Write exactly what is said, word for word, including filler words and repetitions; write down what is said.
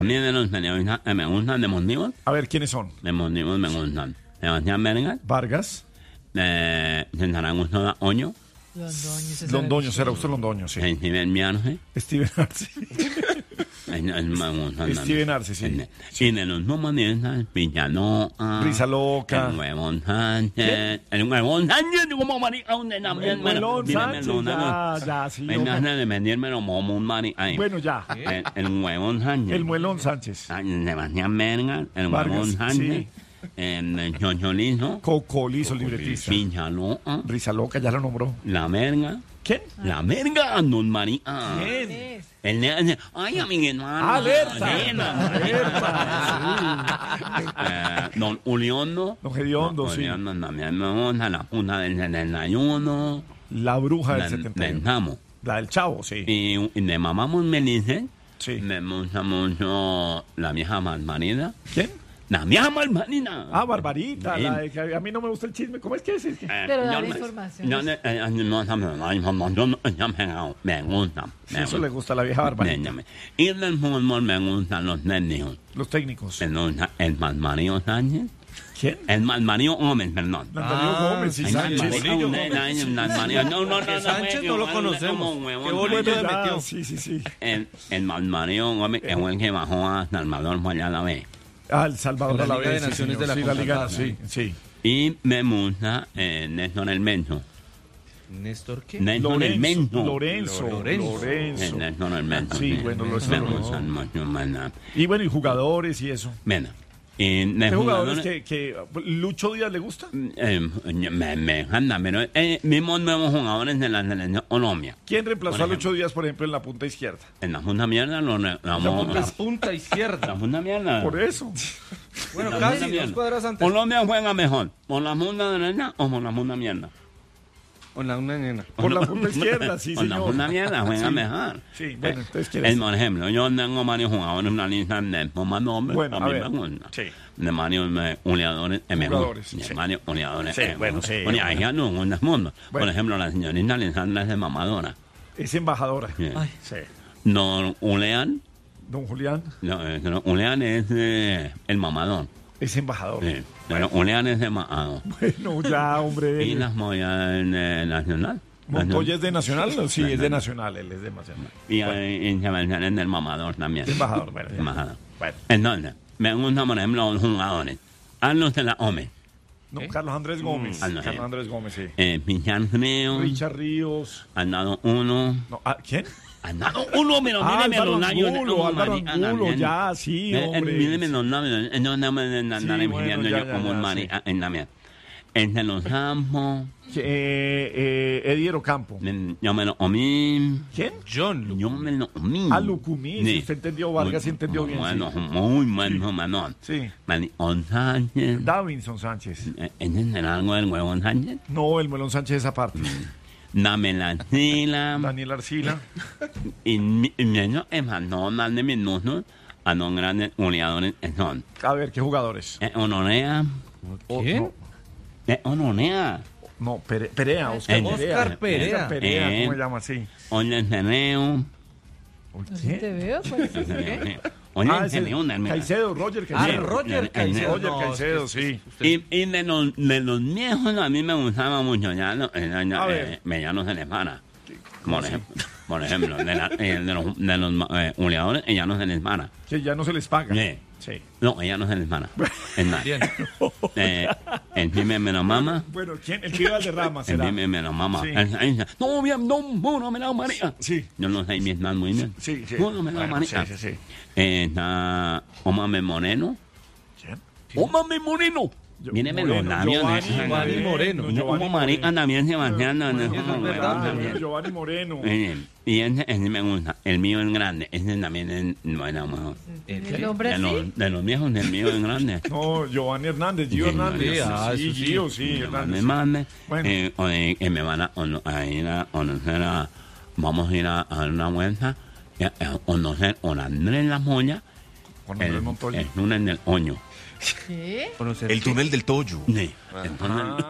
A mí de los periodistas que me gustan de motivos, A ver, ¿quiénes son? de motivos me gustan. Sebastián Vergas, Vargas. de César Augusto Oño, Londoño, César Londoño, Augusto. será usted Londoño, sí. Steven Miarce, Steven Arce. eh, me gustan también. Steven Arce, sí. Y de los humoristas, Villaloa, Risa Loca. el Huevón Sánchez, el Huevón Sánchez, como marica, un de la El mierda. Huevón Mira, Sánchez, me lo- ya, ya, sí. Me hombre. nace de vendírmelo como un marica. Ay, Bueno, ya. El, el Huevón Sánchez. El Muelón Sánchez. Ay, Sebastián Vergas, el Vargas, Huevón Sánchez, sí. el Chocholizo, Cocolizo, el libretista. Villaloa, Risa Loca, ya lo nombró. la Verga. ¿Quién? La verga, don María. ¿Quién? El de hace, ay, amiguito. Alerta. Eh, don Uliondo. Don Gediondo, Don sí. Uliondo también me gusta, la punta del setenta y uno. La bruja del La setenta y uno. Dentamo. La del Chavo, sí. Y, y de mamamos Melice. Sí. Me gusta mucho la vieja Malmarina. ¿Quién? La vieja Malmarina. Ah, Barbarita. Sí. La de que a mí no me gusta el chisme. ¿Cómo es que es? Es que- Eh, Pero yo dale me- información. yo ne- eh, no sabes la información, ya me me gusta. Sí, me eso le gusta. gusta a la vieja Barbarita. Véndame. Y del fútbol me gustan los técnicos. Los técnicos. Me gusta el Malmario Sánchez. ¿Quién? El Malmario Gómez, perdón. Darío Gómez y El Sánchez. Malmario, el Malmario. No, no, no, Que no. Sánchez no lo conocemos. Qué Bueno, bonito le ya, metió. sí, sí, sí. El, el Malmario Gómez es el que bajó a Salvador allá a la vez. Ah, El Salvador La a la Liga de vez. sí, Naciones señor. de la Sí, la Liga, CONCACAF. sí, sí. Y me gusta eh, Néstor el Menso. ¿Néstor qué? Néstor el Menso. Lorenzo. Lorenzo. Lorenzo. Eh, Néstor el Menso. Sí, bueno, lo Me Lorenzo. gustan mucho, ¿verdad? Y bueno, y jugadores y eso. Mira. Y de ¿Qué jugadores jugadores- que, que Lucho Díaz le gusta? Eh, me, me encanta, pero eh, mismos nuevos jugadores de la selección Colombia. ¿Quién reemplazó Por a Lucho ejemplo. Díaz, por ejemplo, en la punta izquierda? En la punta mierda lo re- la vamos La a... punta La izquierda. punta mierda. Por eso. Bueno, La casi punta dos mierda. cuadras antes. Colombia juega mejor, ¿por la punta derecha o por la punta mierda? Con la una nena. Por la punta izquierda, sí, Por la señor. punta mierda juega Sí. mejor. Sí, bueno, Eh, entonces, ¿quién es, es? por ejemplo, yo tengo varios jugadores en una lista de más nombres. Bueno, a a mí ver, me gusta. sí. De varios eh, goleadores es mejor. Jugadores, De sí. varios goleadores Sí, es bueno, mejor. sí, Oye, hay ya no en el mundo. Por Bueno. ejemplo, la señorita Alessandra es de mamadora. Es embajadora. Sí. Sí. Don Ulean, Don Julián no, eh, no, Ulean es eh, el mamador. es embajador. Sí. Pero Ulean es de mamador. Bueno, ya, hombre. Y las moyas eh, nacional. ¿Montoya es de Nacional? No, sí, es de Nacional. Él es de Nacional. Y eh, y Sebastián es del mamador también. Embajador, bueno. ya. Embajador. Bueno. Entonces, me gustan, por ejemplo, los jugadores. Carlos de la Ome, No, Carlos Andrés Gómez. Ah, no, Carlos sí. Andrés Gómez, sí. eh, Pichar Río, Richard Ríos. han dado uno. No, ah, ¿quién? Han dado uno, pero Ah, míreme Álvaro los labios. Angulo, como Álvaro marica Angulo, también. ya, sí, Eh, eh, hombre. Míreme los labios. eh, No, no me andar Sí, escribiendo bueno, yo ya, ya, como un ya, marica en la mía. El de los Campos, Eh, eh, Eddie Campo. eh, yo me lo comí. ¿Quién? John Lu. Yo me lo comí. Ah, Lucumí, si usted entendió, Vargas sí entendió bien, Bueno, sí. muy bueno, Manón. Sí. Manicón Sánchez. Davinson Sánchez. Eh, ¿Entienden algo del huevón Sánchez? No, el Melón Sánchez esa parte. Dame la sila. Daniel Arcila. Y mi- y ellos emanó más de minutos a los grandes goleadores que son. A ver, ¿qué jugadores? Eh, Honorea. ¿Qué? No, Eh, Honorea. no, Pere- Perea, Oscar Eh, Perea. Oscar Perea. Oscar Perea, Eh. ¿cómo se llama así? Oye, Ceneo. ¿Así te veo? ¿Cuál es ese? ¿Qué? Oye, Ah, ese- Ceneo. Caicedo, Roger Ah, Caicedo. Roger Eh, Caicedo. Roger No, Caicedo, es que- sí. usted- Y, y de, los, de los viejos a mí me gustaba mucho. Ya, no, eh, ya, A eh, ver. me- ya no se les para. Por ejemplo, por ejemplo de, la- eh, de los, de los eh, goleadores, ella no se les para. Que ya no se les paga. Sí. Sí. No, ella no se les para. Es nada. Bien. Eh, el pime me lo mama. Bueno, ¿quién? El que iba al de Rama El será. pime me lo mama. Sí. Él- él dice, no, bien, no, no, no me la María. Sí. Yo no sé Vietnam muy bien. Sí, sí. No, no me la Bueno, María. sí, sí, sí. Eh, está Omame Moreno. ¿Quién? Omame Moreno. Yo- Míreme los Moreno, labios. Giovanni de- Giovanni Moreno. Yo como marica también Sebastián. no, no, Eso como es verdad, huevón Ah, también. Giovanni Moreno. Eh, Y ese, ese me gusta. El mío es grande. Ese también es bueno, mejor. ¿El nombre De así? los, de los viejos, el mío es grande. No, Giovanni Hernández, Gio Sí, Hernández. sí, ah, Sí, eso sí. Gio, sí, Me Hernández. mande. Bueno. Eh, o de- que me van a, ono- a ir a conocer a. Vamos a ir a, a dar una vuelta. eh, A, a conocer a Andrés La Moya. Con Andrés El, Montoya. el túnel del Oño. ¿Qué? Conocer El qué. túnel del Toyo. Sí. Entonces,